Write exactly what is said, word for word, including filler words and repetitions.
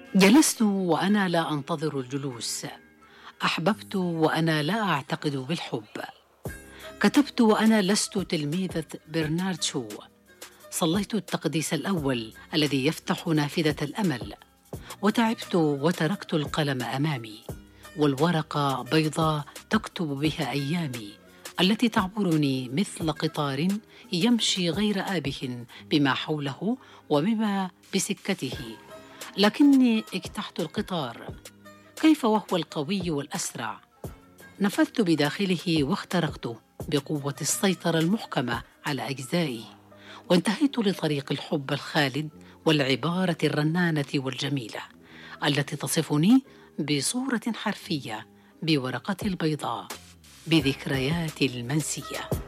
جلست وأنا لا أنتظر الجلوس، أحببت وأنا لا أعتقد بالحب، كتبت وأنا لست تلميذة برنارد شو، صليت التقديس الأول الذي يفتح نافذة الأمل، وتعبت وتركت القلم أمامي والورقة بيضاء تكتب بها أيامي التي تعبرني مثل قطار يمشي غير آبه بما حوله وبما بسكته. لكني اجتحت القطار، كيف وهو القوي والأسرع؟ نفذت بداخله واخترقته بقوة السيطرة المحكمة على أجزائي، وانتهيت لطريق الحب الخالد والعبارة الرنانة والجميلة التي تصفني بصورة حرفية بورقة البيضاء بذكريات المنسية.